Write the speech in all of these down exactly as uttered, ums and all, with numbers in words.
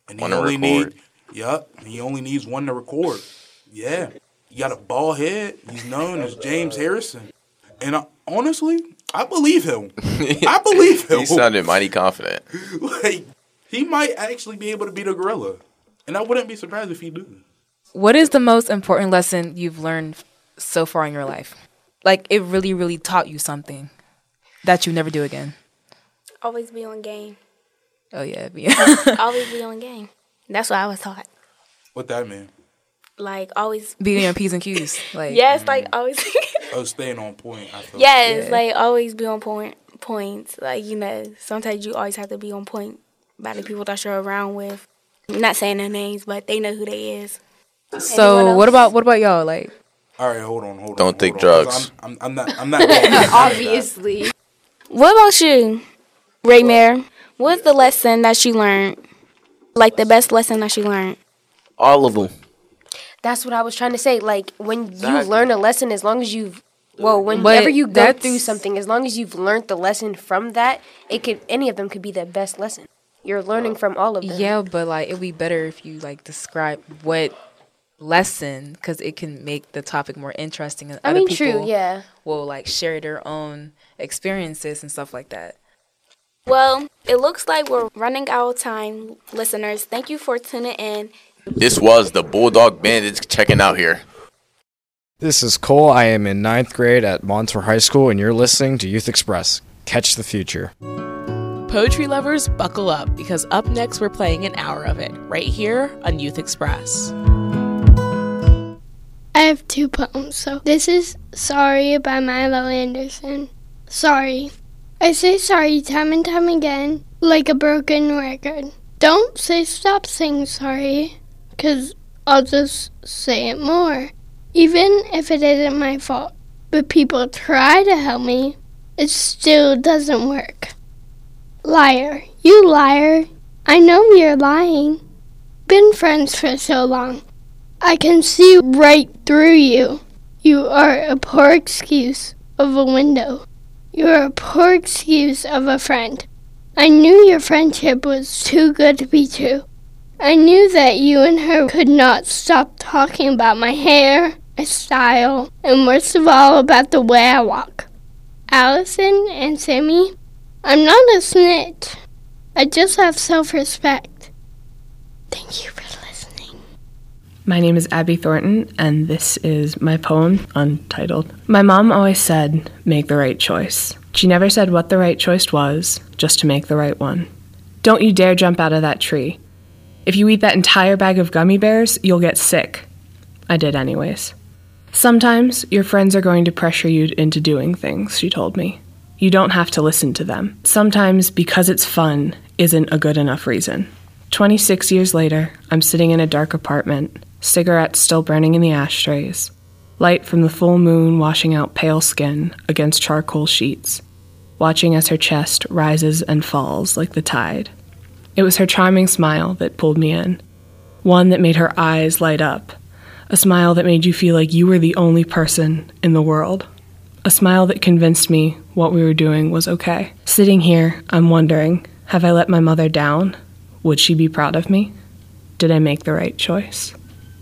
And he One to only record. need, yup, he only needs one to record. Yeah. He got a bald head. He's known as James Harrison. And I, honestly, I believe him. I believe him. He sounded mighty confident. Like, he might actually be able to beat a gorilla. And I wouldn't be surprised if he do. What is the most important lesson you've learned so far in your life? Like, it really, really taught you something that you never do again. Always be on game. Oh, yeah. yeah. Always be on game. That's what I was taught. What that mean? Like, always. Being on P's and Q's. Like, yes, like, always. Oh, staying on point. I feel yes, Yeah. like, always be on point. Points. Like, you know, sometimes you always have to be on point by the people that you're around with. I'm not saying their names, but they know who they is. So, what about what about y'all? Like, All right, hold on, hold on. Don't hold take on, drugs. 'cause I'm, I'm, I'm not. I'm not. Going to Obviously. What about you, Raymare? What's the lesson that you learned? Like, the best lesson that you learned? All of them. That's what I was trying to say. Like, when you Exactly. learn a lesson, as long as you've, well, But whenever you go that's- through something, as long as you've learned the lesson from that, it could, any of them could be the best lesson. You're learning from all of them. yeah, but like, it'd be better if you like describe what lesson, because it can make the topic more interesting. And I other mean, people true, yeah. will like share their own experiences and stuff like that. Well, it looks like we're running out of time, listeners. Thank you for tuning in. This was the Bulldog Bandits checking out here. This is Cole. I am in ninth grade at Montour High School, and you're listening to Youth Express. Catch the future. Poetry lovers, buckle up, because up next we're playing an hour of it, right here on Youth Express. I have two poems, so this is Sorry by Milo Anderson. Sorry. I say sorry time and time again, like a broken record. Don't say stop saying sorry, 'cause I'll just say it more, even if it isn't my fault. But people try to help me, it still doesn't work. Liar, you liar. I know you're lying. Been friends for so long. I can see right through you. You are a poor excuse of a window. You're a poor excuse of a friend. I knew your friendship was too good to be true. I knew that you and her could not stop talking about my hair, my style, and worst of all, about the way I walk. Allison and Sammy, I'm not a snitch. I just have self-respect. Thank you for listening. My name is Abby Thornton, and this is my poem, Untitled. My mom always said, make the right choice. She never said what the right choice was, just to make the right one. Don't you dare jump out of that tree. If you eat that entire bag of gummy bears, you'll get sick. I did anyways. Sometimes your friends are going to pressure you into doing things, she told me. You don't have to listen to them. Sometimes because it's fun isn't a good enough reason. twenty-six years later, I'm sitting in a dark apartment, cigarettes still burning in the ashtrays, light from the full moon washing out pale skin against charcoal sheets, watching as her chest rises and falls like the tide. It was her charming smile that pulled me in, one that made her eyes light up, a smile that made you feel like you were the only person in the world. A smile that convinced me what we were doing was okay. Sitting here, I'm wondering, have I let my mother down? Would she be proud of me? Did I make the right choice?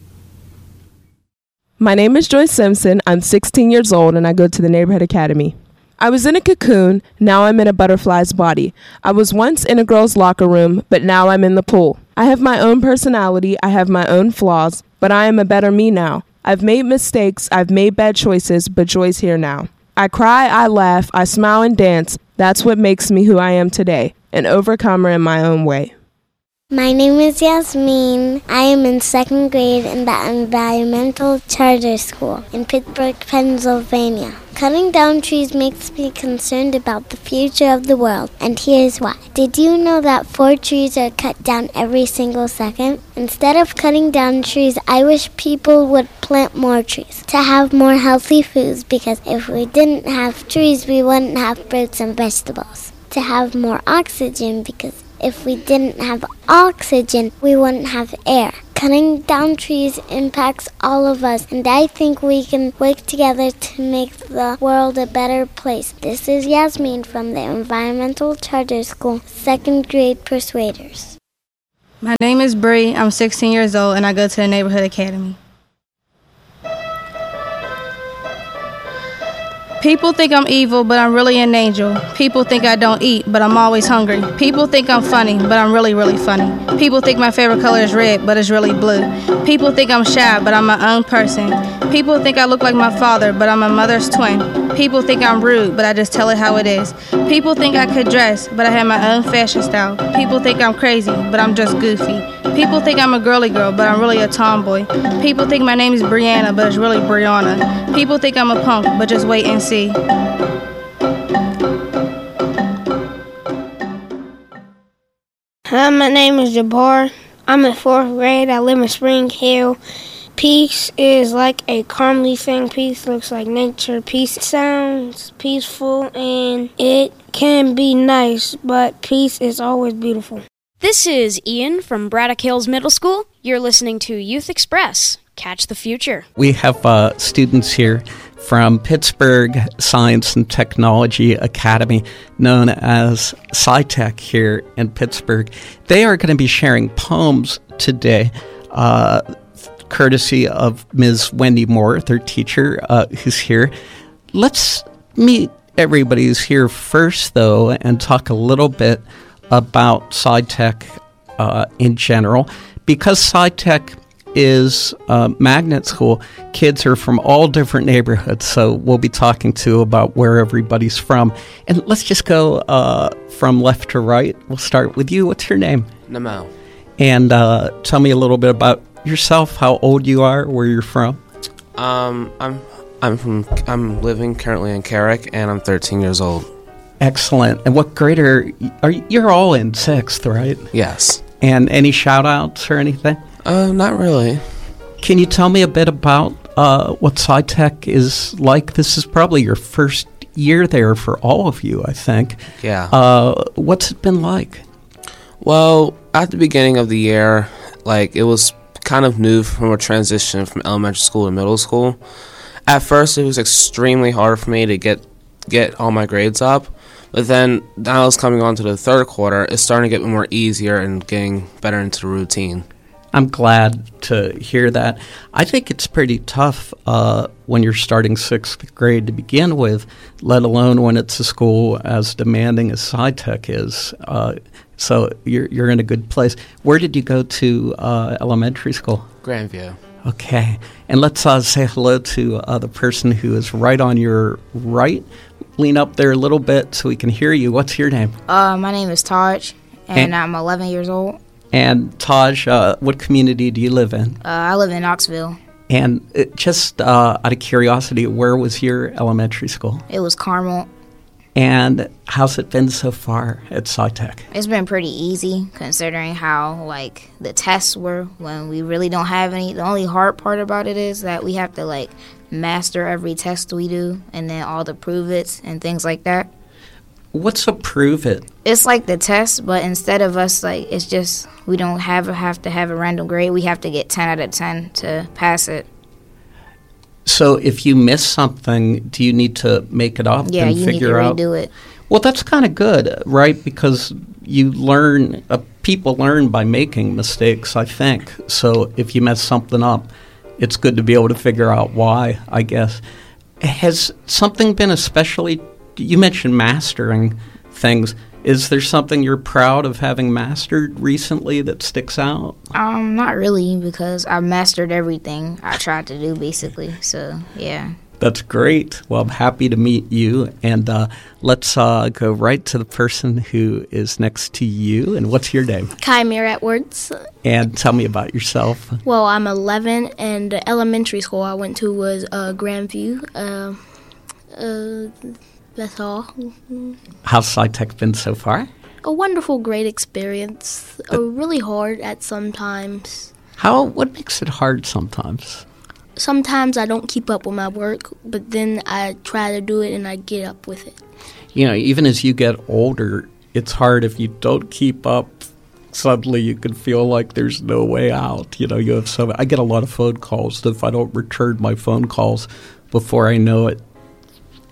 My name is Joyce Simpson. I'm sixteen years old and I go to the Neighborhood Academy. I was in a cocoon, now I'm in a butterfly's body. I was once in a girl's locker room, but now I'm in the pool. I have my own personality, I have my own flaws, but I am a better me now. I've made mistakes, I've made bad choices, but joy's here now. I cry, I laugh, I smile and dance. That's what makes me who I am today, an overcomer in my own way. My name is Yasmin. I am in second grade in the Environmental Charter School in Pittsburgh, Pennsylvania. Cutting down trees makes me concerned about the future of the world, and here's why. Did you know that four trees are cut down every single second? Instead of cutting down trees, I wish people would plant more trees to have more healthy foods, because if we didn't have trees, we wouldn't have fruits and vegetables. To have more oxygen, because if we didn't have oxygen, we wouldn't have air. Cutting down trees impacts all of us, and I think we can work together to make the world a better place. This is Yasmin from the Environmental Charter School, second grade Persuaders. My name is Bree. I'm sixteen years old, and I go to the Neighborhood Academy. People think I'm evil, but I'm really an angel. People think I don't eat, but I'm always hungry. People think I'm funny, but I'm really, really funny. People think my favorite color is red, but it's really blue. People think I'm shy, but I'm my own person. People think I look like my father, but I'm my mother's twin. People think I'm rude, but I just tell it how it is. People think I could dress, but I have my own fashion style. People think I'm crazy, but I'm just goofy. People think I'm a girly girl, but I'm really a tomboy. People think my name is Brianna, but it's really Brianna. People think I'm a punk, but just wait and see. Hi, my name is Jabbar. I'm in fourth grade. I live in Spring Hill. Peace is like a calmly thing. Peace looks like nature. Peace sounds peaceful and it can be nice, but peace is always beautiful. This is Ian from Braddock Hills Middle School. You're listening to Youth Express. Catch the future. We have uh, students here from Pittsburgh Science and Technology Academy, known as SciTech here in Pittsburgh. They are going to be sharing poems today, uh, courtesy of Miz Wendy Moore, their teacher, uh, who's here. Let's meet everybody who's here first, though, and talk a little bit about SciTech uh, in general. Because SciTech is a magnet school, kids are from all different neighborhoods, so we'll be talking to about where everybody's from. And let's just go uh, from left to right. We'll start with you. What's your name? Namel. And uh, tell me a little bit about yourself, how old you are, where you're from. Um, I'm I'm from I'm living currently in Carrick, and I'm thirteen years old. Excellent. And what grade are, are you? You're all in sixth, right? Yes. And any shout-outs or anything? Uh, not really. Can you tell me a bit about uh, what SciTech is like? This is probably your first year there for all of you, I think. Yeah. Uh, what's it been like? Well, at the beginning of the year, like, it was kind of new from a transition from elementary school to middle school. At first, it was extremely hard for me to get get all my grades up. But then, now it's coming on to the third quarter, it's starting to get more easier and getting better into the routine. I'm glad to hear that. I think it's pretty tough uh, when you're starting sixth grade to begin with, let alone when it's a school as demanding as SciTech is. Uh, so you're you're in a good place. Where did you go to uh, elementary school? Grandview. Okay. And let's uh, say hello to uh, the person who is right on your right. Lean up there a little bit so we can hear you. What's your name? Uh, my name is Taj, and, and I'm eleven years old. And Taj, uh, what community do you live in? Uh, I live in Knoxville. And it, just uh, out of curiosity, where was your elementary school? It was Carmel. And how's it been so far at SciTech? It's been pretty easy considering how, like, the tests were when we really don't have any. The only hard part about it is that we have to, like, master every test we do and then all the prove-its and things like that. What's a prove-it? It's like the test, but instead of us, like, it's just we don't have, have to have a random grade. We have to get ten out of ten to pass it. So if you miss something, do you need to make it up yeah, and you figure out? need to redo it. Well, that's kind of good, right? Because you learn, uh, people learn by making mistakes, I think. So if you mess something up, it's good to be able to figure out why, I guess. Has something been especially, you mentioned mastering things. Is there something you're proud of having mastered recently that sticks out? Um, not really, because I mastered everything I tried to do, basically. So, yeah. That's great. Well, I'm happy to meet you. And uh, let's uh, go right to the person who is next to you. And what's your name? Kymere Edwards. And tell me about yourself. Well, I'm eleven, and the elementary school I went to was uh, Grandview. Uh, uh, that's all. How's SciTech been so far? A wonderful, great experience. Uh, really hard at sometimes. How? What makes it hard sometimes? Sometimes I don't keep up with my work, but then I try to do it and I get up with it. You know, even as you get older, it's hard if you don't keep up. Suddenly you can feel like there's no way out. You know, you have so I get a lot of phone calls that if I don't return my phone calls before I know it,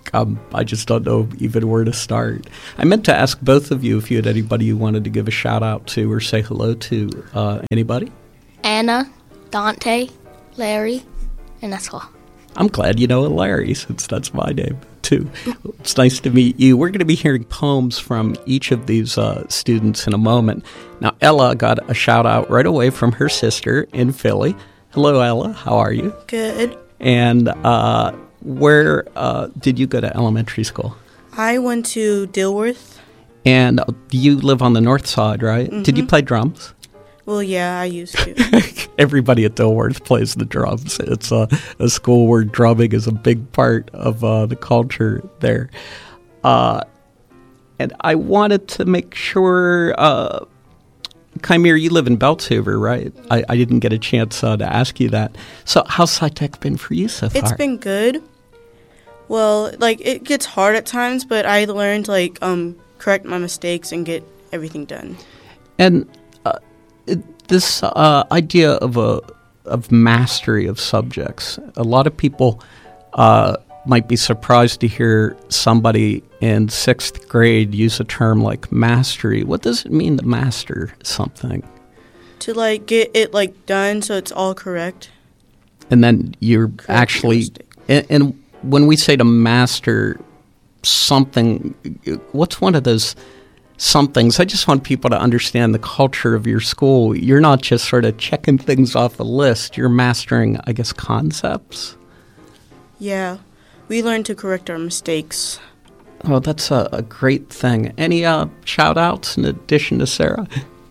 um, I just don't know even where to start. I meant to ask both of you if you had anybody you wanted to give a shout out to or say hello to. Uh, anybody? Anna, Dante, Larry, and that's all. I'm glad you know Larry, since that's my name, too. It's nice to meet you. We're going to be hearing poems from each of these uh, students in a moment. Now, Ella got a shout-out right away from her sister in Philly. Hello, Ella. How are you? Good. And uh, where uh, did you go to elementary school? I went to Dilworth. And you live on the north side, right? Mm-hmm. Did you play drums? Well, yeah, I used to. Everybody at Dilworth plays the drums. It's a, a school where drumming is a big part of uh, the culture there. Uh, and I wanted to make sure, uh, Chimere, you live in Beltshoover, right? I, I didn't get a chance uh, to ask you that. So how's SciTech been for you so far? It's been good. Well, like, it gets hard at times, but I learned to, like, um, correct my mistakes and get everything done. And this uh, idea of a of mastery of subjects, a lot of people uh, might be surprised to hear somebody in sixth grade use a term like mastery. What does it mean to master something? To, like, get it, like, done so it's all correct. And then you're correct actually, and, and when we say to master something, what's one of those some things? I just want people to understand the culture of your school. You're not just sort of checking things off a list. You're mastering, I guess, concepts. Yeah. We learn to correct our mistakes. Oh, that's a, a great thing. Any uh, shout-outs in addition to Sarah?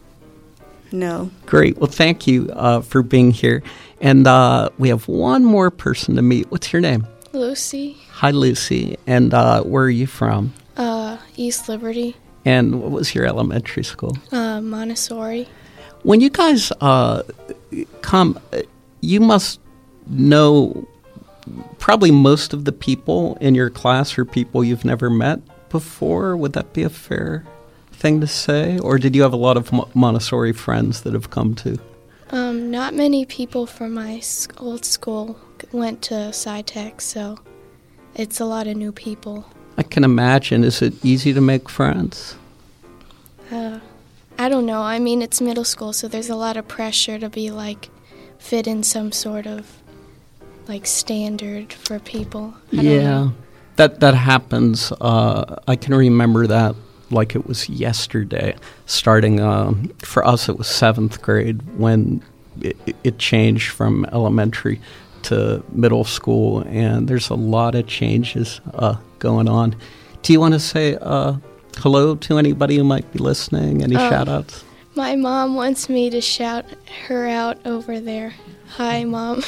No. Great. Well, thank you uh, for being here. And uh, we have one more person to meet. What's your name? Lucy. Hi, Lucy. And uh, where are you from? Uh, East Liberty. And what was your elementary school? Uh, Montessori. When you guys uh, come, you must know probably most of the people in your class are people you've never met before. Would that be a fair thing to say? Or did you have a lot of Montessori friends that have come to? Um, not many people from my old school went to SciTech, so it's a lot of new people. I can imagine. Is it easy to make friends? Uh, I don't know. I mean, it's middle school, so there's a lot of pressure to be, like, fit in some sort of, like, standard for people. I yeah, don't know. that that happens. Uh, I can remember that like it was yesterday. Starting um, for us, it was seventh grade when it, it changed from elementary to middle school, and there's a lot of changes uh, going on. Do you want to say uh, hello to anybody who might be listening? Any Um, shout-outs? My mom wants me to shout her out over there. Hi, Mom.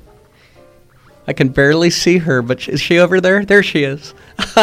I can barely see her, but is she over there? There she is.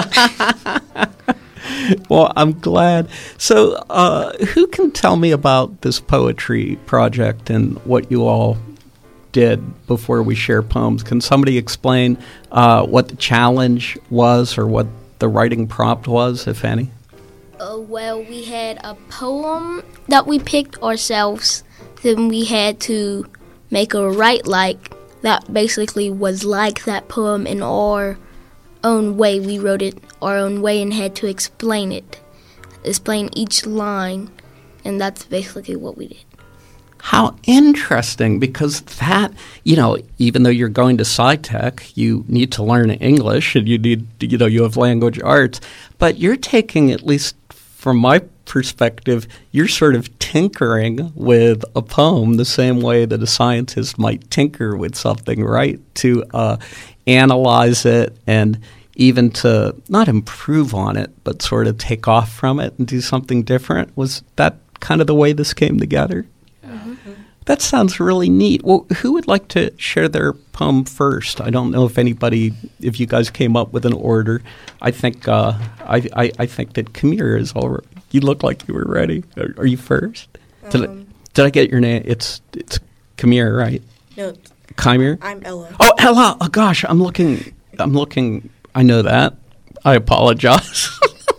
Well, I'm glad. So uh, who can tell me about this poetry project and what you all did before we share poems? Can somebody explain uh, what the challenge was or what the writing prompt was, if any? Uh, well, we had a poem that we picked ourselves. Then we had to make a write like that basically was like that poem in our own way. We wrote it our own way and had to explain it, explain each line, and that's basically what we did. How interesting, because that, you know, even though you're going to SciTech, you need to learn English and you need, you know, you have language arts, but you're taking, at least from my perspective, you're sort of tinkering with a poem the same way that a scientist might tinker with something, right? To uh, analyze it and even to not improve on it, but sort of take off from it and do something different. Was that kind of the way this came together? That sounds really neat. Well, who would like to share their poem first? I don't know if anybody, if you guys came up with an order. I think uh, I, I I think that Chimere is all. You look like you were ready. Are, are you first? Um, did, I, did I get your name? It's it's Chimere, right? No. Chimere? I'm Ella. Oh, Ella. Oh gosh, I'm looking. I'm looking. I know that. I apologize.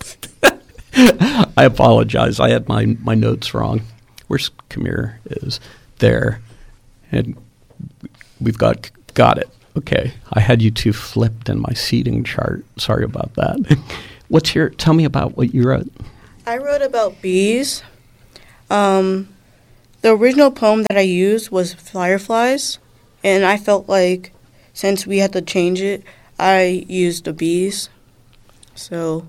I apologize. I had my my notes wrong. Where's Chimere is. There, and we've got got it. Okay, I had you two flipped in my seating chart. Sorry about that. What's your? Tell me about what you wrote. I wrote about bees. Um, the original poem that I used was Fireflies, and I felt like since we had to change it, I used the bees. So.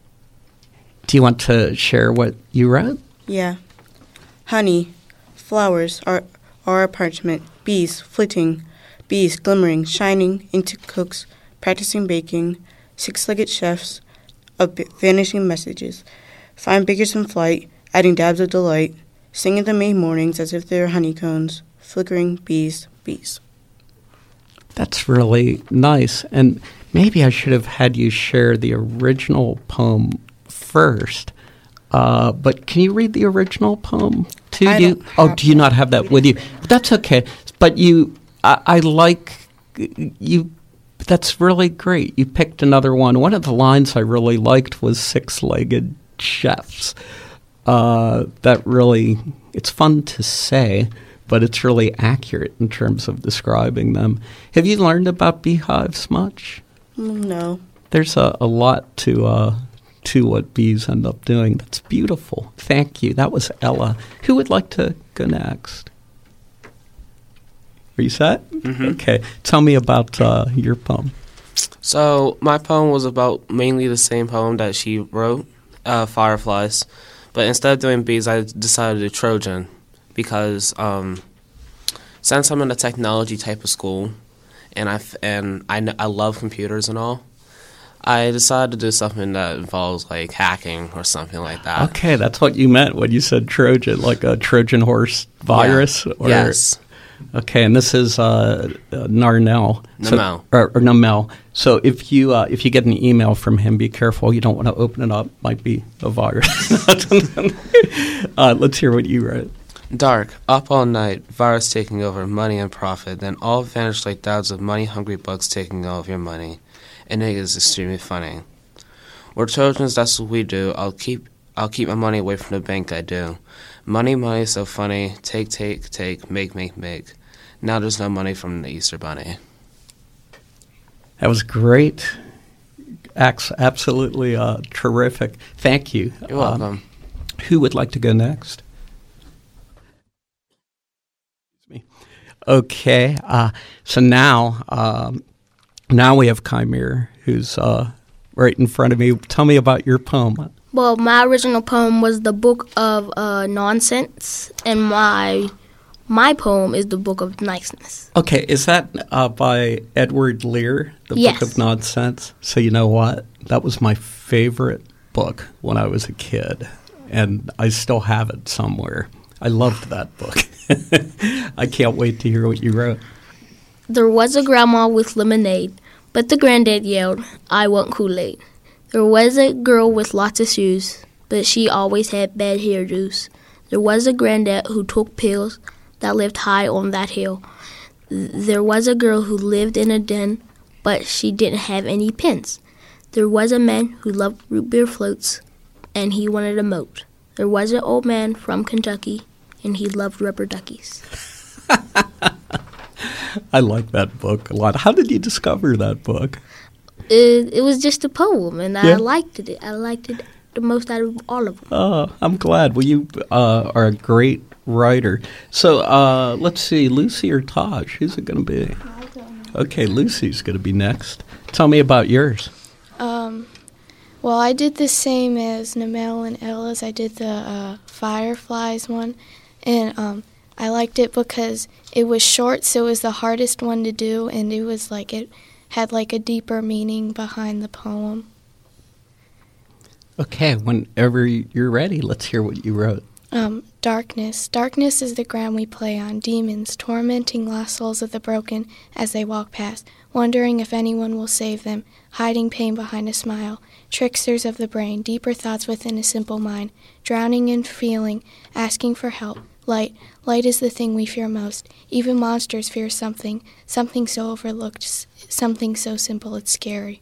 Do you want to share what you wrote? Yeah. Honey, flowers are, are a parchment, bees flitting, bees glimmering, shining into cooks, practicing baking, six-legged chefs of vanishing messages, fine bakers in flight, adding dabs of delight, singing the May mornings as if they're honeycombs, flickering bees, bees. That's really nice. And maybe I should have had you share the original poem first. Uh, but can you read the original poem to I you? don't Oh, have do you not have that with you? That's okay. But you, I, I like you. That's really great. You picked another one. One of the lines I really liked was six-legged chefs. Uh, that really, it's fun to say, but it's really accurate in terms of describing them. Have you learned about beehives much? No. There's a, a lot to uh, to what bees end up doing. That's beautiful. Thank you. That was Ella. Who would like to go next? Are you set? Mm-hmm. Okay. Tell me about uh, your poem. So my poem was about mainly the same poem that she wrote, uh, Fireflies. But instead of doing bees, I decided to do Trojan because um, since I'm in a technology type of school and I, f- and I, kn- I love computers and all, I decided to do something that involves like hacking or something like that. Okay, that's what you meant when you said Trojan, like a Trojan horse virus? Yeah. Or, yes. Okay, and this is uh, uh, Narnell. So, Namel. or, or Namel. So if you uh, if you get an email from him, be careful. You don't want to open it up. Might be a virus. uh, let's hear what you wrote. Dark, up all night, virus taking over, money and profit, then all vanished like clouds of money-hungry bugs taking all of your money. And it is extremely funny. We're Trojans, that's what we do. I'll keep I'll keep my money away from the bank, I do. Money, money, so funny. Take, take, take, make, make, make. Now there's no money from the Easter Bunny. That was great. Ax- absolutely uh, terrific. Thank you. You're welcome. Um, who would like to go next? Okay. Uh, so now, um, now we have Chimera, who's uh, right in front of me. Tell me about your poem. Well, my original poem was the Book of uh, Nonsense, and my my poem is the Book of Niceness. Okay, is that uh, by Edward Lear, the yes. Book of Nonsense? So you know what? That was my favorite book when I was a kid, and I still have it somewhere. I loved that book. I can't wait to hear what you wrote. There was a grandma with lemonade, but the granddad yelled, "I want Kool-Aid." There was a girl with lots of shoes, but she always had bad hairdos. There was a granddad who took pills that lived high on that hill. There was a girl who lived in a den, but she didn't have any pins. There was a man who loved root beer floats, and he wanted a moat. There was an old man from Kentucky, and he loved rubber duckies. I like that book a lot. How did you discover that book? It, it was just a poem, and Yeah. I liked it. I liked it the most out of all of them. Oh, I'm glad. Well, you uh, are a great writer. So uh, let's see, Lucy or Taj? Who's it going to be? Okay, Lucy's going to be next. Tell me about yours. Um, well, I did the same as Namel and Ella's. I did the uh, Fireflies one, and um, I liked it because it was short, so it was the hardest one to do, and it was like it had like a deeper meaning behind the poem. Okay, whenever you're ready, let's hear what you wrote. Um, darkness. Darkness is the ground we play on. Demons, tormenting lost souls of the broken as they walk past, wondering if anyone will save them, hiding pain behind a smile. Tricksters of the brain, deeper thoughts within a simple mind, drowning in feeling, asking for help. Light. Light is the thing we fear most. Even monsters fear something, something so overlooked, something so simple it's scary.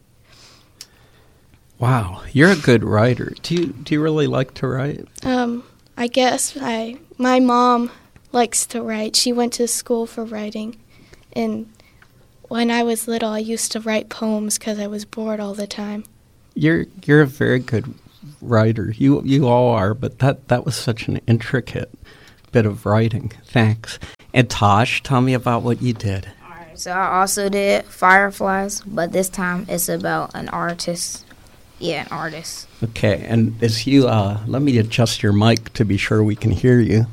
Wow, you're a good writer. Do you do you really like to write? Um, I guess I my mom likes to write. She went to school for writing, and When I was little, I used to write poems because I was bored all the time. You're you're a very good writer. You you all are, but that, that was such an intricate bit of writing. Thanks. And Tosh, tell me about what you did. So I also did Fireflies, but this time it's about an artist. Yeah, an artist. Okay, and as you, uh, let me adjust your mic to be sure we can hear you.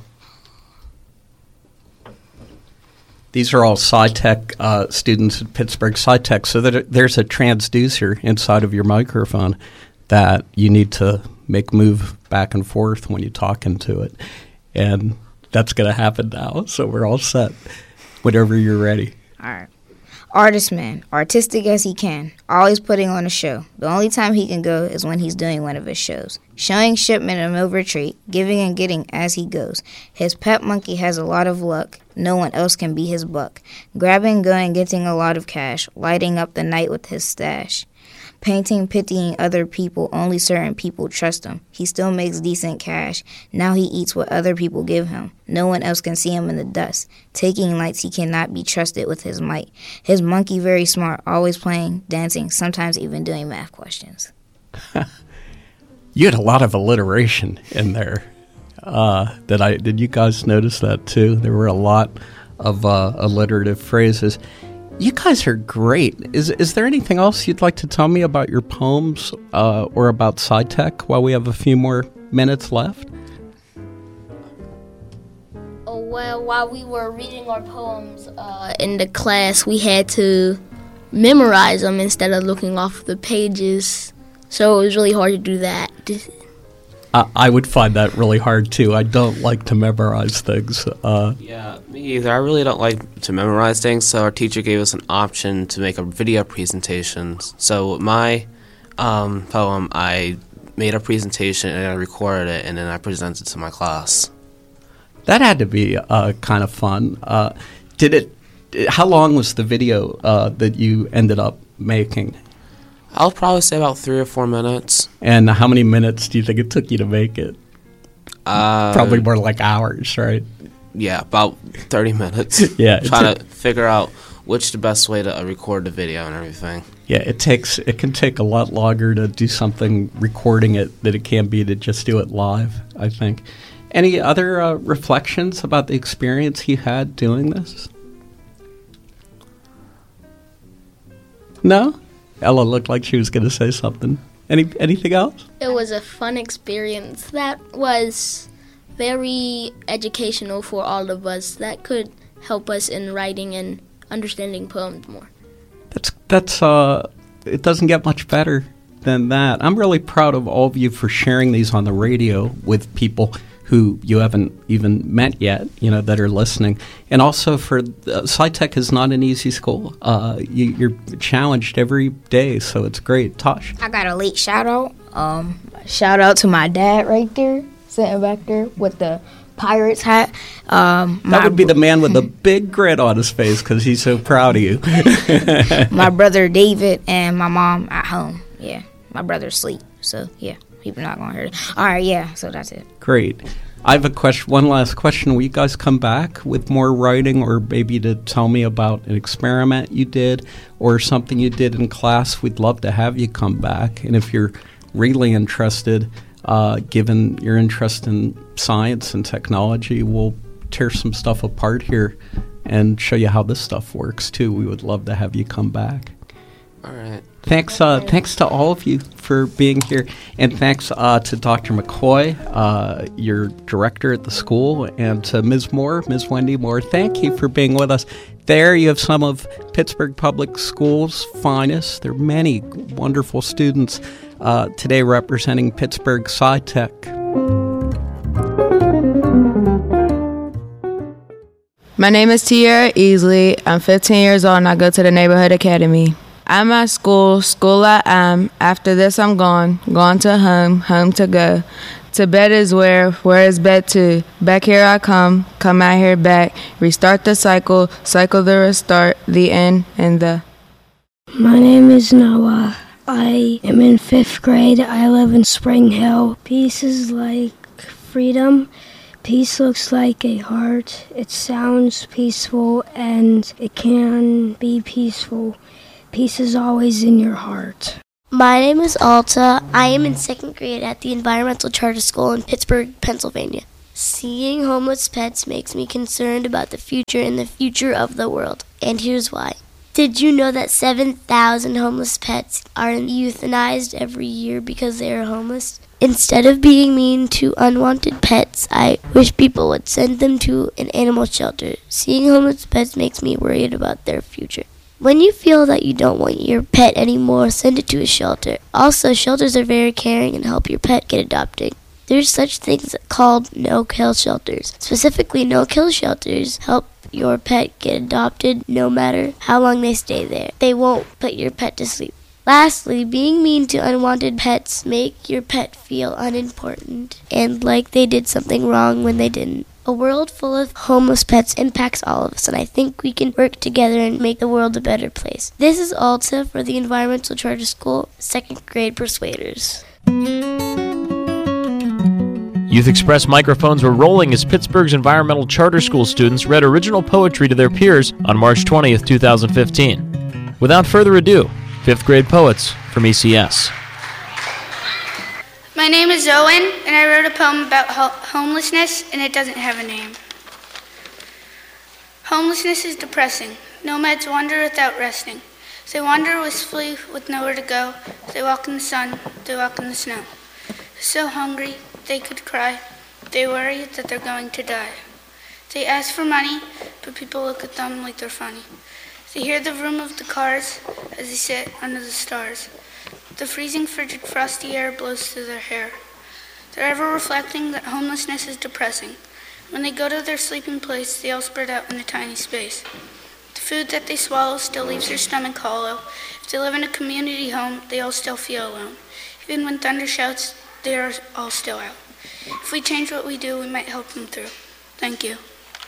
These are all SciTech uh, students at Pittsburgh SciTech, so that there's a transducer inside of your microphone that you need to make move back and forth when you talk into it. And that's going to happen now, so we're all set whenever you're ready. All right. Artist man, artistic as he can, always putting on a show. The only time he can go is when he's doing one of his shows. Showing shipment and no retreat, giving and getting as he goes. His pet monkey has a lot of luck. No one else can be his buck. Grabbing, going, getting a lot of cash. Lighting up the night with his stash. Painting, pitying other people, only certain people trust him. He still makes decent cash. Now he eats what other people give him. No one else can see him in the dust. Taking lights, he cannot be trusted with his might. His monkey very smart, always playing, dancing, sometimes even doing math questions. You had a lot of alliteration in there. Uh, did I? Did you guys notice that too? There were a lot of uh, alliterative phrases. You guys are great. Is is there anything else you'd like to tell me about your poems uh, or about SciTech while we have a few more minutes left? Oh, well, while we were reading our poems uh, in the class, we had to memorize them instead of looking off the pages. So it was really hard to do that. I, I would find that really hard too. I don't like to memorize things. Uh, yeah, me either. I really don't like to memorize things, so our teacher gave us an option to make a video presentation. So with my um, poem, I made a presentation and I recorded it, and then I presented it to my class. That had to be uh, kind of fun. Uh, did it? How long was the video uh, that you ended up making? I'll probably say about three or four minutes. And how many minutes do you think it took you to make it? Uh, Probably more like hours, right? Yeah, about thirty minutes. Yeah, trying to figure out which the best way to uh, record the video and everything. Yeah, it takes it can take a lot longer to do something recording it than it can be to just do it live, I think. Any other uh, reflections about the experience you had doing this? No? Ella looked like she was going to say something. Any anything else? It was a fun experience that was very educational for all of us. That could help us in writing and understanding poems more. That's that's uh, it doesn't get much better than that. I'm really proud of all of you for sharing these on the radio with people who you haven't even met yet, you know, that are listening. And also for, uh, SciTech is not an easy school. Uh, you, you're challenged every day, so it's great. Tosh? I got a late shout out. Um, shout out to my dad right there, sitting back there with the Pirates hat. Um, that would be the man with the big grin on his face because he's so proud of you. My brother David and my mom at home. Yeah, my brother's asleep, so yeah. People not going to hear it. All right, yeah, so that's it. Great. I have a question. One last question. Will you guys come back with more writing or maybe to tell me about an experiment you did or something you did in class? We'd love to have you come back. And if you're really interested, uh, given your interest in science and technology, we'll tear some stuff apart here and show you how this stuff works, too. We would love to have you come back. All right. Thanks uh, thanks to all of you for being here, and thanks uh, to Doctor McCoy, uh, your director at the school, and to Miz Moore, Miz Wendy Moore. Thank you for being with us. There you have some of Pittsburgh Public Schools' finest. There are many wonderful students uh, today representing Pittsburgh SciTech. My name is Tiara Easley. I'm fifteen years old and I go to the Neighborhood Academy. I'm at school, school I am. After this I'm gone, gone to home, home to go. To bed is where, where is bed to? Back here I come, come out here back. Restart the cycle, cycle the restart, the end, and the... My name is Noah. I am in fifth grade. I live in Spring Hill. Peace is like freedom. Peace looks like a heart. It sounds peaceful, and it can be peaceful. Peace is always in your heart. My name is Alta. I am in second grade at the Environmental Charter School in Pittsburgh, Pennsylvania. Seeing homeless pets makes me concerned about the future and the future of the world. And here's why. Did you know that seven thousand homeless pets are euthanized every year because they are homeless? Instead of being mean to unwanted pets, I wish people would send them to an animal shelter. Seeing homeless pets makes me worried about their future. When you feel that you don't want your pet anymore, send it to a shelter. Also, shelters are very caring and help your pet get adopted. There's such things called no-kill shelters. Specifically, no-kill shelters help your pet get adopted no matter how long they stay there. They won't put your pet to sleep. Lastly, being mean to unwanted pets make your pet feel unimportant and like they did something wrong when they didn't. A world full of homeless pets impacts all of us, and I think we can work together and make the world a better place. This is Alta for the Environmental Charter School, second grade Persuaders. Youth Express microphones were rolling as Pittsburgh's Environmental Charter School students read original poetry to their peers on March twentieth, two thousand fifteen. Without further ado, fifth grade poets from E C S. My name is Owen, and I wrote a poem about ho- homelessness, and it doesn't have a name. Homelessness is depressing. Nomads wander without resting. They wander wistfully with nowhere to go. They walk in the sun. They walk in the snow. They're so hungry, they could cry. They worry that they're going to die. They ask for money, but people look at them like they're funny. They hear the vroom of the cars as they sit under the stars. The freezing, frigid, frosty air blows through their hair. They're ever reflecting that homelessness is depressing. When they go to their sleeping place, they all spread out in a tiny space. The food that they swallow still leaves their stomach hollow. If they live in a community home, they all still feel alone. Even when thunder shouts, they are all still out. If we change what we do, we might help them through. Thank you.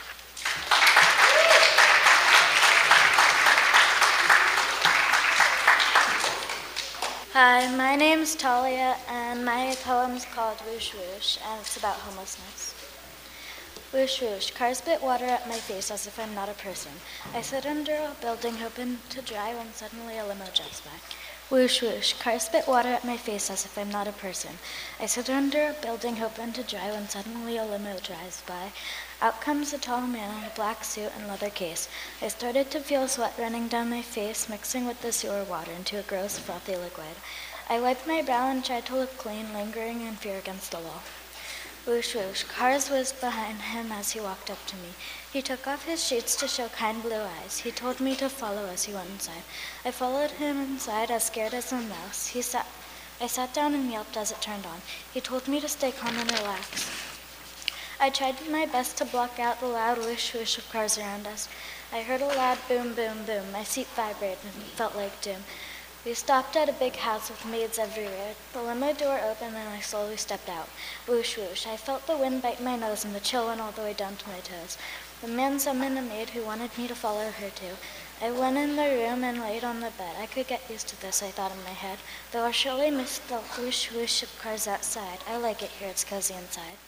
Hi, my name is Talia, and my poem is called Whoosh Whoosh, and it's about homelessness. Whoosh whoosh, cars spit water at my face as if I'm not a person. I sit under a building hoping to dry when suddenly a limo drives by. Whoosh whoosh, cars spit water at my face as if I'm not a person. I sit under a building hoping to dry when suddenly a limo drives by. Out comes a tall man in a black suit and leather case. I started to feel sweat running down my face, mixing with the sewer water into a gross, frothy liquid. I wiped my brow and tried to look clean, lingering in fear against the wall. Whoosh whoosh, cars whizzed behind him as he walked up to me. He took off his sheets to show kind blue eyes. He told me to follow as he went inside. I followed him inside, as scared as a mouse. He sat. I sat down and yelped as it turned on. He told me to stay calm and relax. I tried my best to block out the loud whoosh whoosh of cars around us. I heard a loud boom, boom, boom. My seat vibrated and felt like doom. We stopped at a big house with maids everywhere. The limo door opened and I slowly stepped out. Whoosh whoosh. I felt the wind bite my nose and the chill went all the way down to my toes. The man summoned a maid who wanted me to follow her too. I went in the room and laid on the bed. I could get used to this, I thought in my head. Though I surely missed the whoosh whoosh of cars outside. I like it here, it's cozy inside.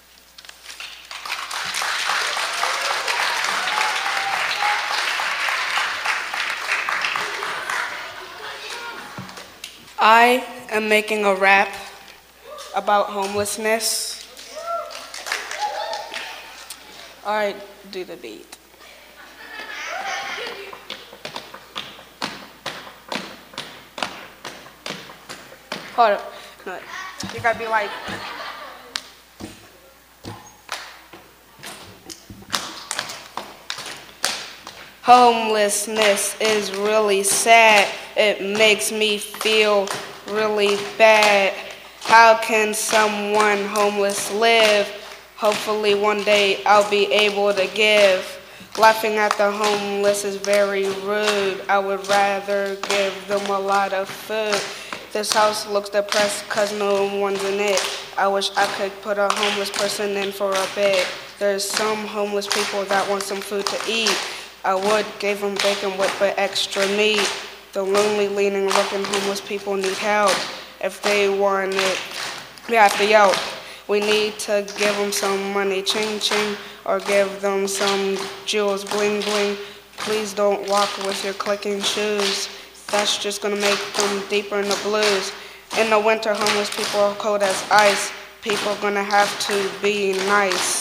I am making a rap about homelessness. All right, do the beat. Hold up. No, you gotta be like. Homelessness is really sad. It makes me feel really bad. How can someone homeless live? Hopefully one day I'll be able to give. Laughing at the homeless is very rude. I would rather give them a lot of food. This house looks depressed cause no one's in it. I wish I could put a homeless person in for a bit. There's some homeless people that want some food to eat. I would give them bacon with but extra meat. The lonely, leaning, looking homeless people need help. If they want it, we have to yelp. We need to give them some money, ching ching, or give them some jewels, bling bling. Please don't walk with your clicking shoes. That's just gonna make them deeper in the blues. In the winter, homeless people are cold as ice. People are gonna have to be nice.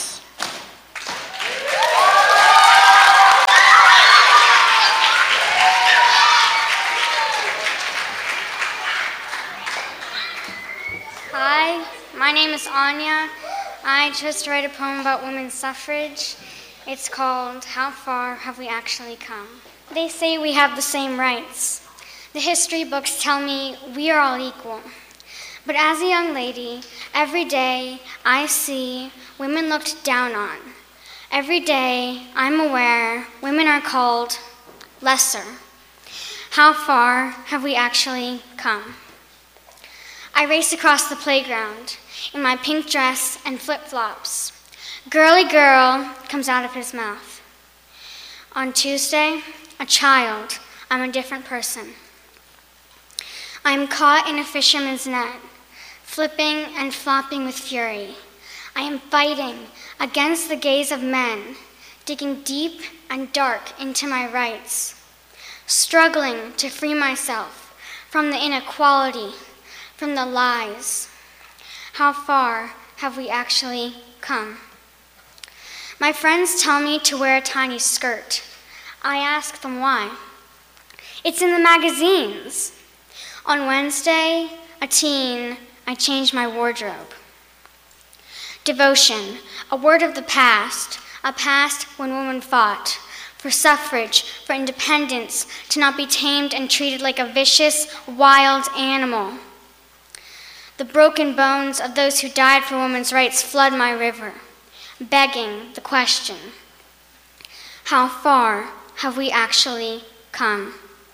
Hi, my name is Anya. I chose to write a poem about women's suffrage. It's called How Far Have We Actually Come? They say we have the same rights. The history books tell me we are all equal. But as a young lady, every day I see women looked down on. Every day I'm aware women are called lesser. How far have we actually come? I race across the playground in my pink dress and flip-flops. Girly girl comes out of his mouth. On Tuesday, a child, I'm a different person. I'm caught in a fisherman's net, flipping and flopping with fury. I am fighting against the gaze of men, digging deep and dark into my rights, struggling to free myself from the inequality, from the lies. How far have we actually come? My friends tell me to wear a tiny skirt. I ask them why. It's in the magazines. On Wednesday, a teen, I changed my wardrobe. Devotion, a word of the past, a past when women fought for suffrage, for independence, to not be tamed and treated like a vicious, wild animal. The broken bones of those who died for women's rights flood my river, begging the question, how far have we actually come?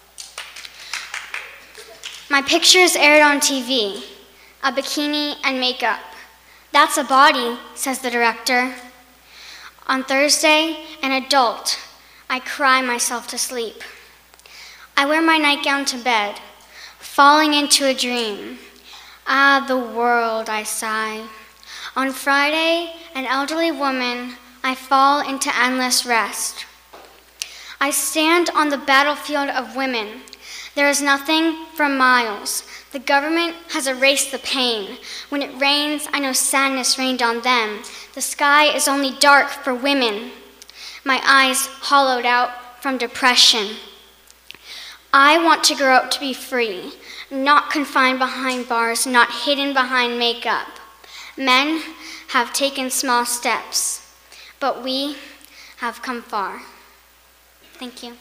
My pictures aired on T V, a bikini and makeup. That's a body, says the director. On Thursday, an adult, I cry myself to sleep. I wear my nightgown to bed, falling into a dream. Ah, the world, I sigh. On Friday, an elderly woman, I fall into endless rest. I stand on the battlefield of women. There is nothing for miles. The government has erased the pain. When it rains, I know sadness rained on them. The sky is only dark for women. My eyes hollowed out from depression. I want to grow up to be free, not confined behind bars, not hidden behind makeup. Men have taken small steps, but we have come far. Thank you.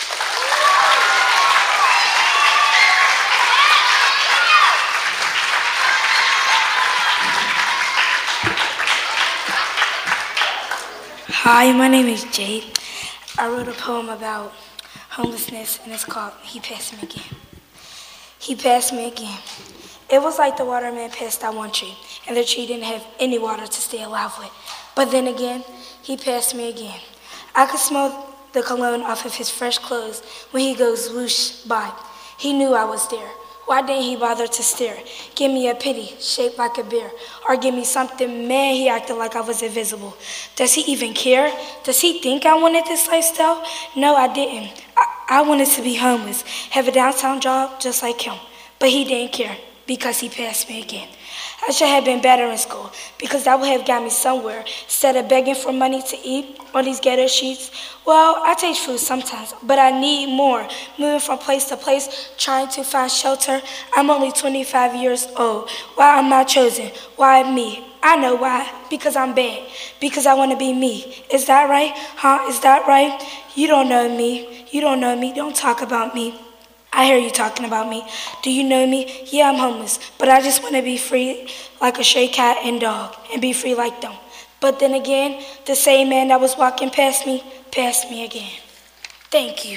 Hi, my name is Jade. I wrote a poem about homelessness, and it's called He Passed Me Again. He passed me again. It was like the waterman passed that one tree, and the tree didn't have any water to stay alive with. But then again, he passed me again. I could smell the cologne off of his fresh clothes when he goes whoosh by. He knew I was there. Why didn't he bother to stare? Give me a pity, shaped like a bear. Or give me something, man, he acted like I was invisible. Does he even care? Does he think I wanted this lifestyle? No, I didn't. I, I wanted to be homeless, have a downtown job just like him. But he didn't care because he passed me again. I should have been better in school because that would have got me somewhere instead of begging for money to eat on these ghetto sheets. Well, I take food sometimes, but I need more. Moving from place to place, trying to find shelter. I'm only twenty-five years old. Why am I chosen? Why me? I know why. Because I'm bad. Because I want to be me. Is that right? Huh? Is that right? You don't know me. You don't know me. Don't talk about me. I hear you talking about me. Do you know me? Yeah, I'm homeless, but I just want to be free like a stray cat and dog and be free like them. But then again, the same man that was walking past me, passed me again. Thank you.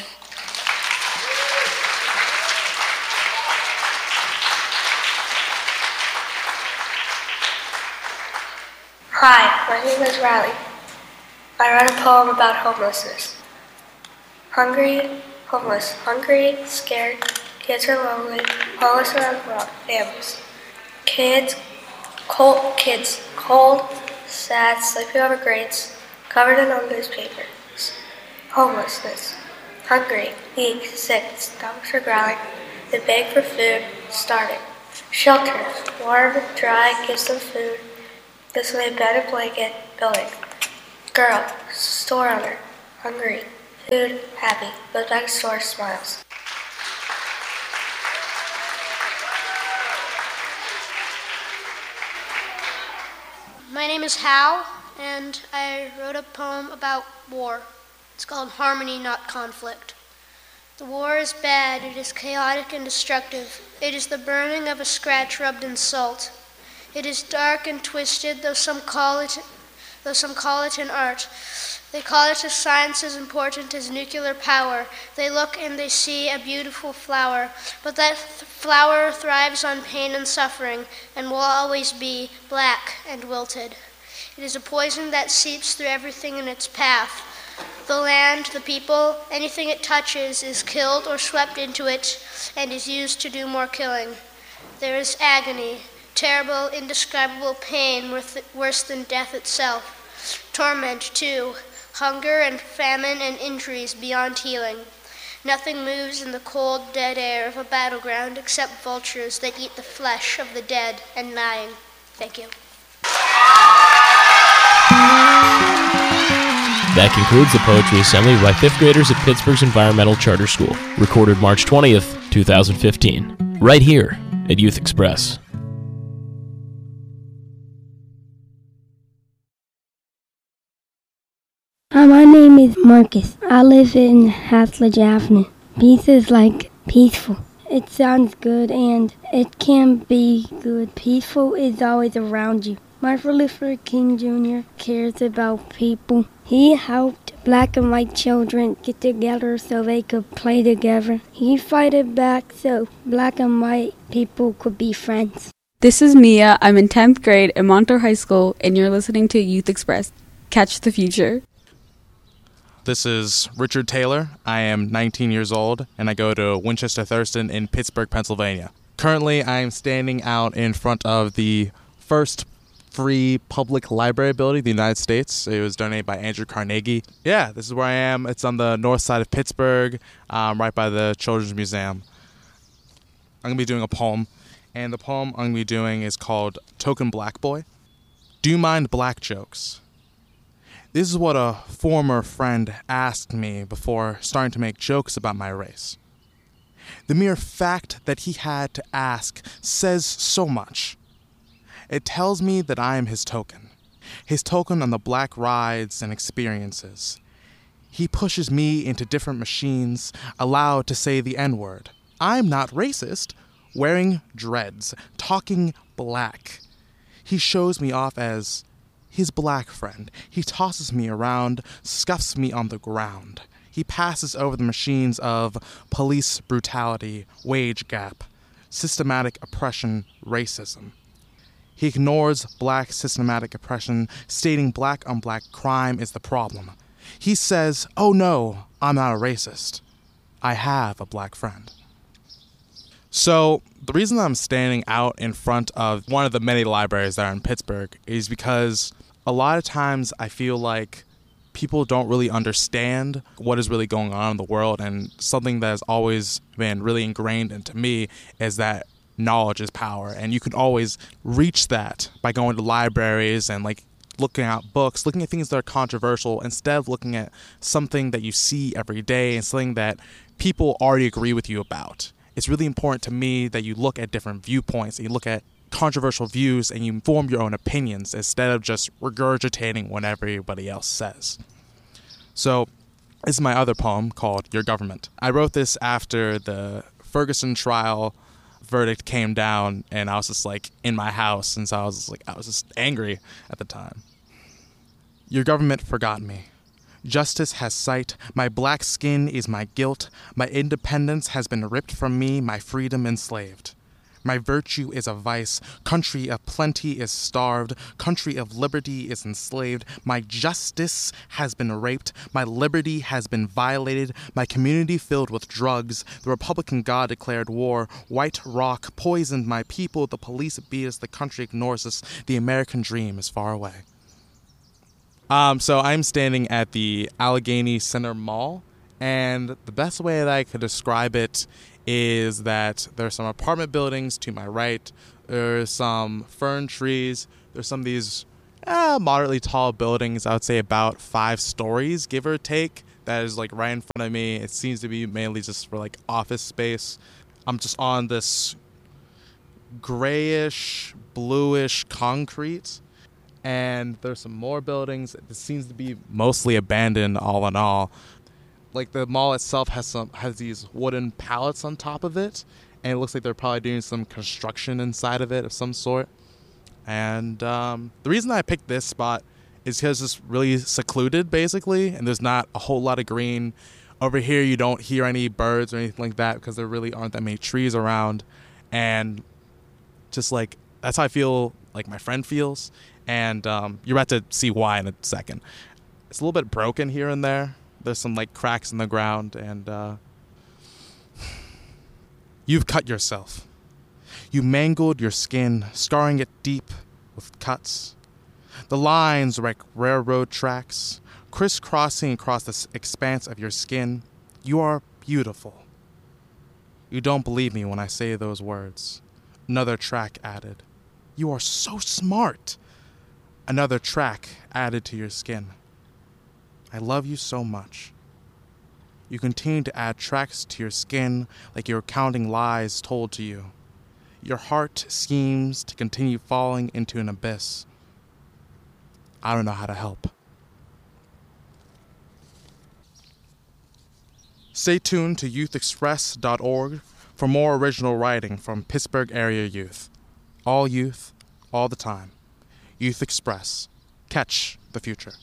Hi, my name is Riley. I wrote a poem about homelessness. Hungry, homeless, hungry, scared, kids are lonely, homeless around the world, families. Kids Cold kids, cold, sad, sleeping over grates, covered in old newspapers. Homelessness, hungry, weak, sick, stomachs are growling. They beg for food, starving. Shelter, warm and dry, gives them food. Gives them a bed and blanket, building. Girl, store owner, hungry, food, happy, goes back to store, smiles. My name is Hal, and I wrote a poem about war. It's called Harmony, Not Conflict. The war is bad, it is chaotic and destructive. It is the burning of a scratch rubbed in salt. It is dark and twisted, though some call it, though some call it an art. They call it a science as important as nuclear power. They look and they see a beautiful flower, but that th- flower thrives on pain and suffering and will always be black and wilted. It is a poison that seeps through everything in its path. The land, the people, anything it touches is killed or swept into it and is used to do more killing. There is agony, terrible, indescribable pain worse than death itself. Torment, too, hunger and famine and injuries beyond healing. Nothing moves in the cold, dead air of a battleground except vultures that eat the flesh of the dead and dying. Thank you. That concludes the Poetry Assembly by fifth graders at Pittsburgh's Environmental Charter School, recorded March twentieth, twenty fifteen, right here at Youth Express. Hi, my name is Marcus. I live in Haslage Avenue. Peace is like peaceful. It sounds good and it can be good. Peaceful is always around you. Martin Luther King Junior cares about people. He helped black and white children get together so they could play together. He fought back so black and white people could be friends. This is Mia. I'm in tenth grade at Montour High School, and you're listening to Youth Express. Catch the future. This is Richard Taylor. I am nineteen years old, and I go to Winchester Thurston in Pittsburgh, Pennsylvania. Currently, I am standing out in front of the first free public library building in the United States. It was donated by Andrew Carnegie. Yeah, this is where I am. It's on the north side of Pittsburgh, um, right by the Children's Museum. I'm going to be doing a poem, and the poem I'm going to be doing is called Token Black Boy. Do you mind black jokes? This is what a former friend asked me before starting to make jokes about my race. The mere fact that he had to ask says so much. It tells me that I am his token, his token on the black rides and experiences. He pushes me into different machines, allowed to say the N-word. I'm not racist, wearing dreads, talking black. He shows me off as his black friend. He tosses me around, scuffs me on the ground. He passes over the machines of police brutality, wage gap, systematic oppression, racism. He ignores black systematic oppression, stating black on black crime is the problem. He says, oh no, I'm not a racist. I have a black friend. So the reason I'm standing out in front of one of the many libraries that are in Pittsburgh is because a lot of times I feel like people don't really understand what is really going on in the world, and something that has always been really ingrained into me is that knowledge is power, and you can always reach that by going to libraries and like looking at books, looking at things that are controversial instead of looking at something that you see every day and something that people already agree with you about. It's really important to me that you look at different viewpoints and you look at controversial views and you form your own opinions instead of just regurgitating what everybody else says. So this is my other poem called Your Government. I wrote this after the Ferguson trial verdict came down, and I was just like in my house, and so I was just like I was just angry at the time. Your government forgot me. Justice has sight. My black skin is my guilt. My independence has been ripped from me, my freedom enslaved. My virtue is a vice. Country of plenty is starved. Country of liberty is enslaved. My justice has been raped. My liberty has been violated. My community filled with drugs. The Republican God declared war. White rock poisoned my people. The police beat us. The country ignores us. The American dream is far away. Um, so I'm standing at the Allegheny Center Mall, and the best way that I could describe it is that there's some apartment buildings to my right, there's some fern trees, there's some of these uh, moderately tall buildings, I would say about five stories, give or take, that is like right in front of me. It seems to be mainly just for like office space. I'm just on this grayish, bluish concrete, and there's some more buildings. It seems to be mostly abandoned all in all. Like the mall itself has some has these wooden pallets on top of it, and it looks like they're probably doing some construction inside of it of some sort. And um, the reason I picked this spot is because it's really secluded, basically, and there's not a whole lot of green. Over here, you don't hear any birds or anything like that because there really aren't that many trees around. And just like, that's how I feel like my friend feels. And um, you're about to see why in a second. It's a little bit broken here and there. There's some like cracks in the ground, and uh, you've cut yourself. You mangled your skin, scarring it deep with cuts. The lines are like railroad tracks, crisscrossing across the expanse of your skin. You are beautiful. You don't believe me when I say those words. Another track added. You are so smart. Another track added to your skin. I love you so much. You continue to add tracks to your skin like you're counting lies told to you. Your heart schemes to continue falling into an abyss. I don't know how to help. Stay tuned to youth express dot org for more original writing from Pittsburgh area youth. All youth, all the time. Youth Express. Catch the future.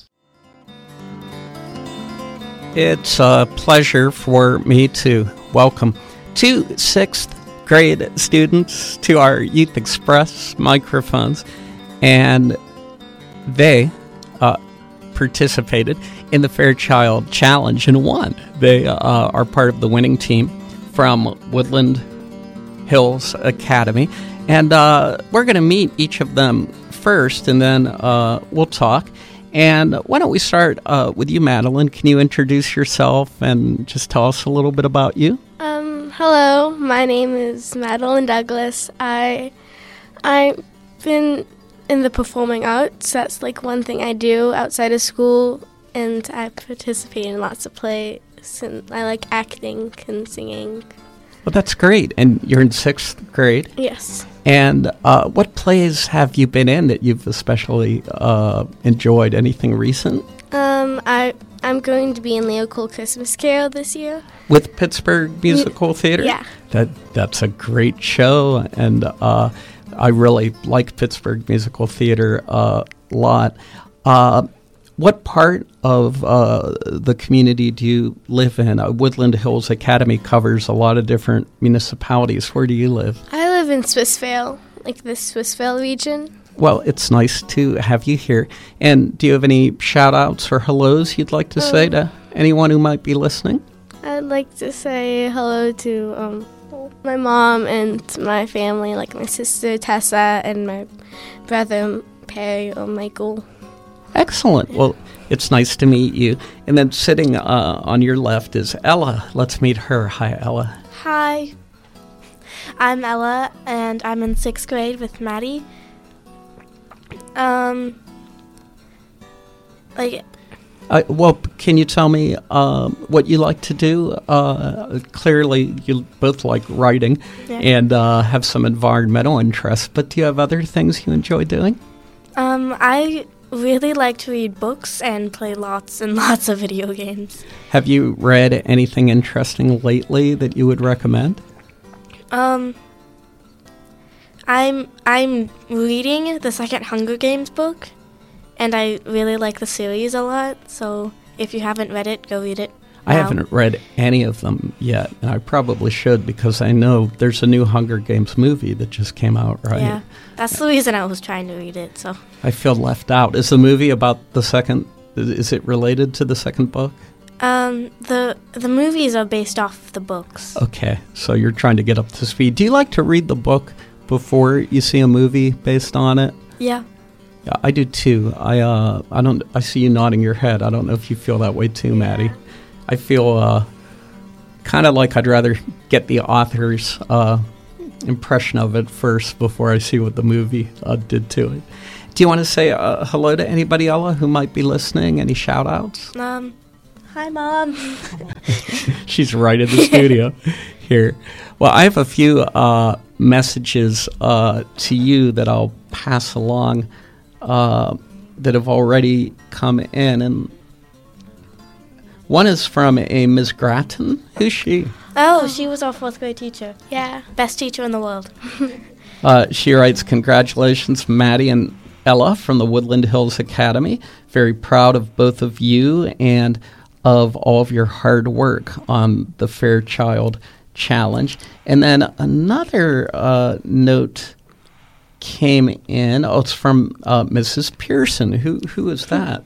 It's a pleasure for me to welcome two sixth grade students to our Youth Express microphones, and they uh, participated in the Fairchild Challenge and won. They uh, are part of the winning team from Woodland Hills Academy, and uh, we're going to meet each of them first, and then uh, we'll talk. And why don't we start uh, with you, Madeline? Can you introduce yourself and just tell us a little bit about you? Um, hello, my name is Madeline Douglas. I, I've been in the performing arts. That's like one thing I do outside of school, and I participate in lots of plays, and I like acting and singing. Well, that's great. And you're in sixth grade? Yes. And uh, what plays have you been in that you've especially uh, enjoyed? Anything recent? Um, I, I'm going to be in Leopold Christmas Carol this year. With Pittsburgh Musical Theater? Yeah. That That's a great show, and uh, I really like Pittsburgh Musical Theater uh, a lot. Uh, what part of uh, the community do you live in? Uh, Woodland Hills Academy covers a lot of different municipalities. Where do you live? I live in Swissvale, like the Swissvale region. Well, it's nice to have you here. And do you have any shout-outs or hellos you'd like to um, say to anyone who might be listening? I'd like to say hello to um, my mom and my family, like my sister Tessa and my brother Perry or Michael. Excellent. Well, it's nice to meet you. And then sitting uh, on your left is Ella. Let's meet her. Hi, Ella. Hi. I'm Ella, and I'm in sixth grade with Maddie. Um, like... Uh, well, can you tell me um, what you like to do? Uh, clearly, you both like writing yeah. and uh, have some environmental interests, but do you have other things you enjoy doing? Um, I really like to read books and play lots and lots of video games. Have you read anything interesting lately that you would recommend? Um, I'm I'm reading the second Hunger Games book, and I really like the series a lot, so if you haven't read it, go read it. I haven't read any of them yet, and I probably should because I know there's a new Hunger Games movie that just came out, right? Yeah, that's the reason I was trying to read it. So I feel left out. Is the movie about the second? Is it related to the second book? Um, the the movies are based off the books. Okay, so you're trying to get up to speed. Do you like to read the book before you see a movie based on it? Yeah. Yeah, I do too. I uh, I don't. I see you nodding your head. I don't know if you feel that way too, Maddie. I feel uh, kind of like I'd rather get the author's uh, impression of it first before I see what the movie uh, did to it. Do you want to say uh, hello to anybody, Ella, who might be listening? Any shout-outs? Um, hi, Mom. She's right in the studio here. Well, I have a few uh, messages uh, to you that I'll pass along uh, that have already come in, and one is from a Miz Grattan. Who's she? Oh, she was our fourth grade teacher. Yeah, best teacher in the world. uh, she writes, congratulations, Maddie and Ella from the Woodland Hills Academy. Very proud of both of you and of all of your hard work on the Fairchild Challenge. And then another uh, note came in. Oh, it's from uh, Missus Pearson. Who Who is that?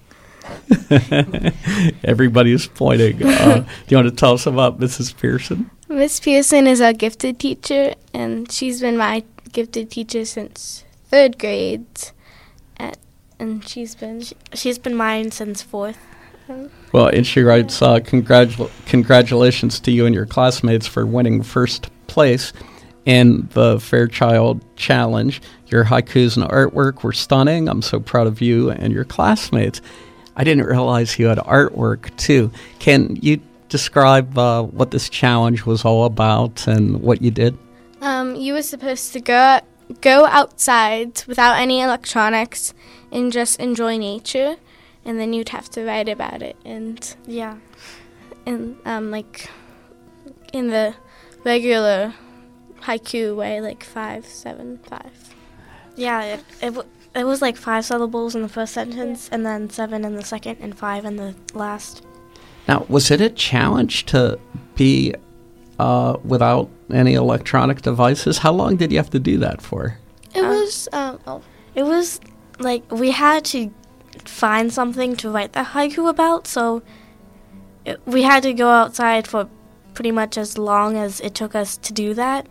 Everybody's pointing. Uh, do you want to tell us about Missus Pearson? Miss Pearson is our gifted teacher, and she's been my gifted teacher since third grade, and, and she's been she's been mine since fourth. Well, and she writes, uh, congratu- congratulations to you and your classmates for winning first place in the Fairchild Challenge. Your haikus and artwork were stunning. I'm so proud of you and your classmates. I didn't realize you had artwork, too. Can you describe uh, what this challenge was all about and what you did? Um, you were supposed to go go outside without any electronics and just enjoy nature, and then you'd have to write about it. And yeah, and um, like in the regular haiku way, like five, seven, five. Yeah, it it, w- it was like five syllables in the first sentence, yeah. and then seven in the second, and five in the last. Now, was it a challenge to be uh, without any electronic devices? How long did you have to do that for? It um, was, um, oh. it was like we had to find something to write the haiku about, so it, we had to go outside for pretty much as long as it took us to do that.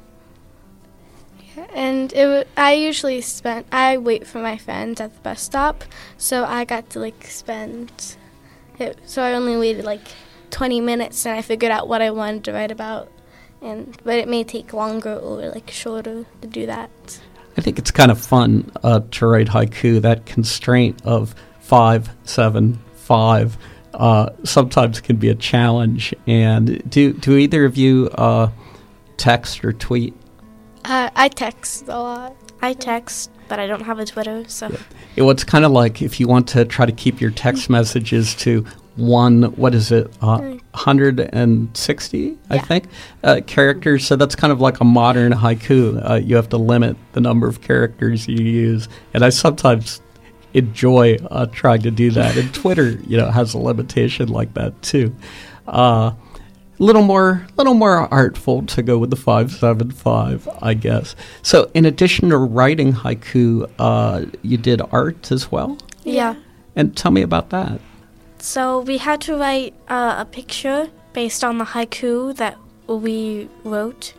And it w- I usually spent, I wait for my friends at the bus stop, so I got to, like, spend it. So I only waited, like, twenty minutes, and I figured out what I wanted to write about. And But it may take longer or, like, shorter to do that. I think it's kind of fun uh, to write haiku. That constraint of five, seven, five uh, sometimes can be a challenge. And do, do either of you uh, text or tweet? Uh, I text a lot. I text, but I don't have a Twitter, so. Yeah. It, well, it's kind of like if you want to try to keep your text messages to one, what is it, uh, one hundred sixty, yeah. I think, uh, characters. So that's kind of like a modern haiku. Uh, you have to limit the number of characters you use. And I sometimes enjoy uh, trying to do that. And Twitter, you know, has a limitation like that, too. Uh Little more, little more artful to go with the five seven five, I guess. So, in addition to writing haiku, uh, you did art as well. Yeah. And tell me about that. So we had to write uh, a picture based on the haiku that we wrote.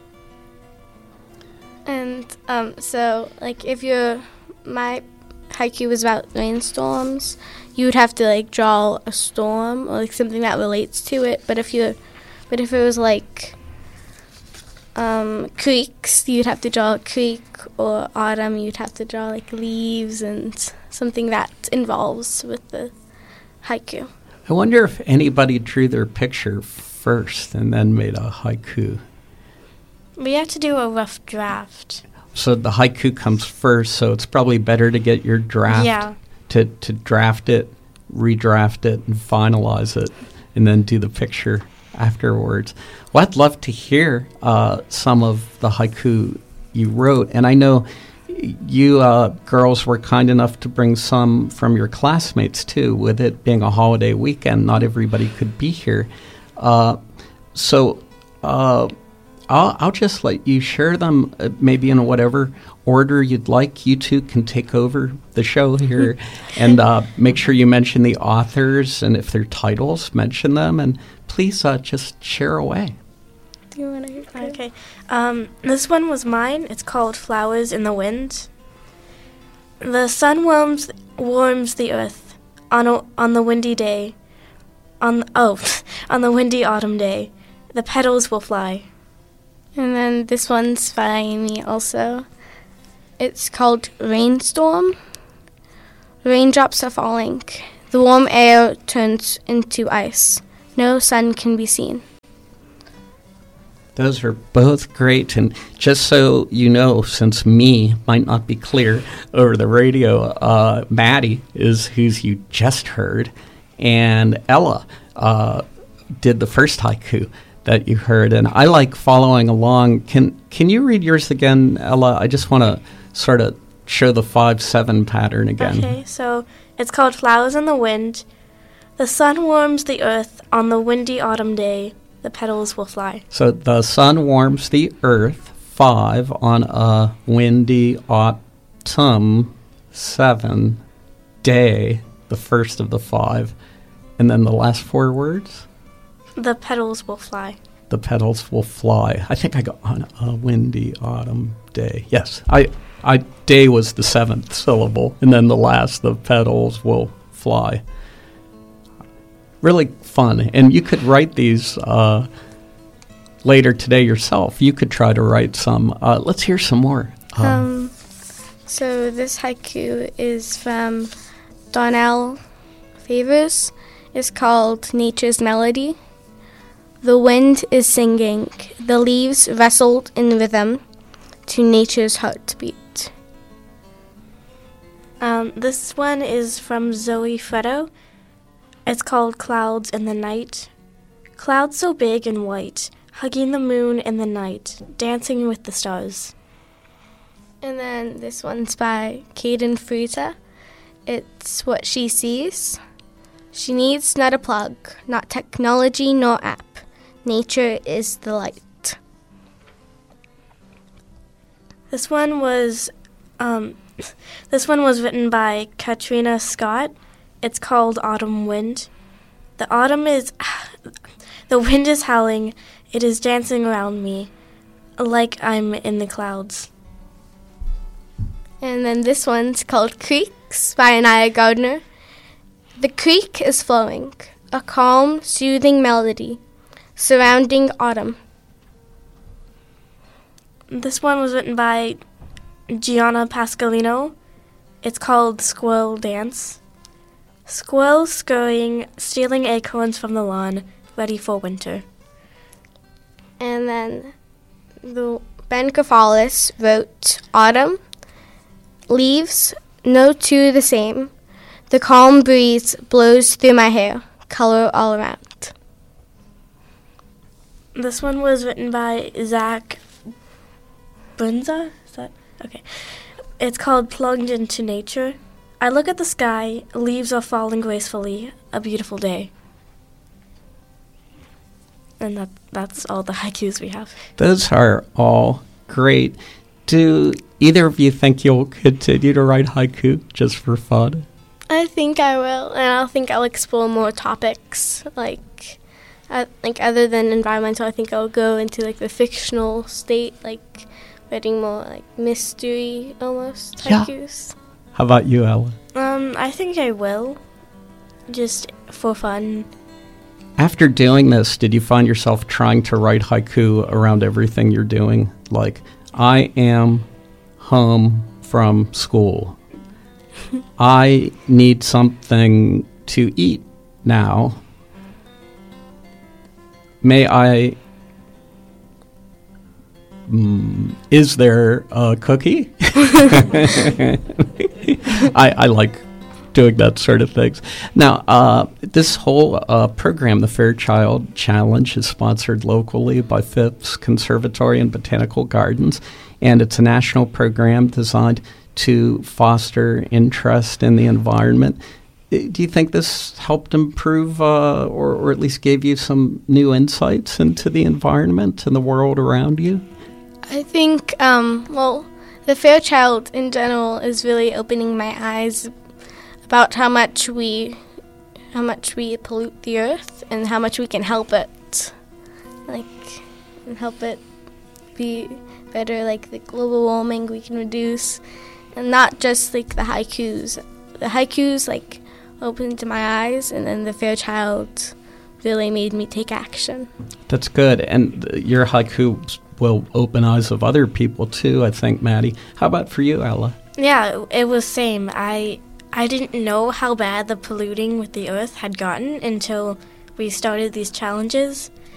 And um, so, like, if you're my haiku was about rainstorms, you would have to like draw a storm or like something that relates to it. But if you But if it was like um, creeks, you'd have to draw a creek, or autumn, you'd have to draw like leaves and something that involves with the haiku. I wonder if anybody drew their picture first and then made a haiku. We had to do a rough draft. So the haiku comes first, so it's probably better to get your draft, yeah. to, to draft it, redraft it, and finalize it, and then do the picture afterwards. Well, I'd love to hear uh, some of the haiku you wrote. And I know you uh, girls were kind enough to bring some from your classmates, too. With it being a holiday weekend, not everybody could be here. Uh, so uh, I'll, I'll just let you share them uh, maybe in whatever order you'd like. You two can take over the show here and uh, make sure you mention the authors, and if they're titles, mention them, and please uh, just share away. Do you want to go? Okay. Um, this one was mine. It's called Flowers in the Wind. The sun warms warms the earth on a, on the windy day. On oh, on the windy autumn day, the petals will fly. And then this one's by me also. It's called Rainstorm. Raindrops are falling. The warm air turns into ice. No sun can be seen. Those are both great, and just so you know, since me might not be clear over the radio, uh, Maddie is who's you just heard, and Ella uh, did the first haiku that you heard, and I like following along. Can can you read yours again, Ella? I just want to sort of show the five seven pattern again. Okay, so it's called Flowers in the Wind. The sun warms the earth on the windy autumn day. The petals will fly. So the sun warms the earth, five, on a windy autumn, seven, day, the first of the five. And then the last four words? The petals will fly. The petals will fly. I think I got on a windy autumn day. Yes, I, I day was the seventh syllable, and then the last, the petals will fly. Really fun, and you could write these uh, later today yourself. You could try to write some. Uh, let's hear some more. Uh, Um, so this haiku is from Donnell Favors. It's called Nature's Melody. The wind is singing. The leaves wrestled in rhythm to nature's heartbeat. Um, this one is from Zoe Fretto. It's called Clouds in the Night. Clouds so big and white, hugging the moon in the night, dancing with the stars. And then this one's by Caden Fruita. It's What She Sees. She needs not a plug, not technology nor app. Nature is the light. This one was, um, this one was written by Katrina Scott. It's called Autumn Wind. The autumn is, the wind is howling. It is dancing around me, like I'm in the clouds. And then this one's called Creeks by Anaya Gardner. The creek is flowing, a calm, soothing melody, surrounding autumn. This one was written by Gianna Pascalino. It's called Squirrel Dance. Squirrels scurrying, stealing acorns from the lawn, ready for winter. And then the Ben Kafalis wrote Autumn, leaves, no two the same. The calm breeze blows through my hair, color all around. This one was written by Zach Brunza. Is that okay? It's called Plugged into Nature. I look at the sky, leaves are falling gracefully, a beautiful day. And that that's all the haikus we have. Those are all great. Do either of you think you'll continue to write haiku just for fun? I think I will, and I think I'll explore more topics, like, uh, like other than environmental. I think I'll go into like the fictional state, like writing more like mystery almost Yeah. haikus. How about you, Ella? Um, I think I will, just for fun. After doing this, did you find yourself trying to write haiku around everything you're doing? Like, I am home from school. I need something to eat now. May I... Mm, is there a cookie? I, I like doing that sort of things. Now, uh, this whole uh, program, the Fairchild Challenge, is sponsored locally by Phipps Conservatory and Botanical Gardens, and it's a national program designed to foster interest in the environment. Do you think this helped improve uh, or, or at least gave you some new insights into the environment and the world around you? I think, um, well, the Fairchild in general is really opening my eyes about how much we how much we pollute the earth and how much we can help it, like, and help it be better, like the global warming we can reduce, and not just like the haikus. The haikus like opened my eyes, and then the Fairchild really made me take action. That's good, and your haiku will open eyes of other people too, I think, Maddie. How about for you, Ella? Yeah, it was same. I I didn't know how bad the polluting with the earth had gotten until we started these challenges.